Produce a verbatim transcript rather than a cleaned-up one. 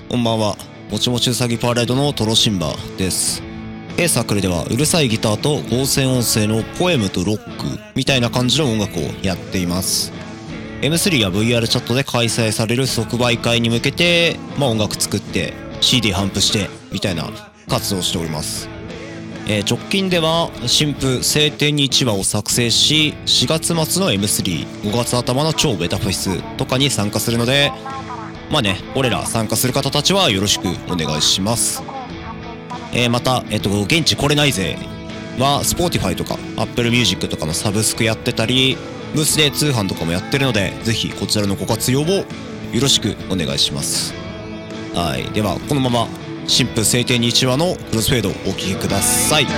こんばんは。もちもちうさぎパレードのトロシンバです。A サークルではうるさいギターと合成音声のポエムとロックみたいな感じの音楽をやっています。エムスリー や ブイアール チャットで開催される即売会に向けて、まあ音楽作って シーディー 頒布してみたいな活動をしております。えー、直近では新譜晴天にいちわを作成し、しがつ末の エムスリー、ごがつ頭の超ベタフェスとかに参加するので、まあね、俺ら参加する方たちはよろしくお願いします。えー、また、えっと、現地来れないぜは Spotify とか Apple Music とかのサブスクやってたり、ブースで通販とかもやってるので、ぜひこちらのご活用をよろしくお願いします。はい。では、このまま新婦晴天にいちわのクロスフェードをお聴きください。